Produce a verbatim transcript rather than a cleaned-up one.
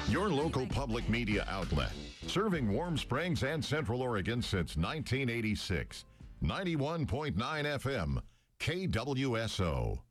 Your local public media outlet, serving Warm Springs and Central Oregon since nineteen eighty-six. ninety-one point nine F M, K W S O.